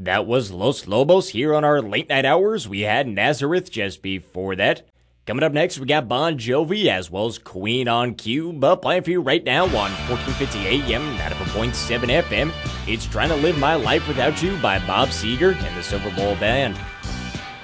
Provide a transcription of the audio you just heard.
That was Los Lobos here on our late night hours. We had Nazareth just before that. Coming up next, we got Bon Jovi as well as Queen on cue. But playing for you right now on 1450 AM, 94.7 FM. It's Trying to Live My Life Without You by Bob Seger and the Silver Bowl Band.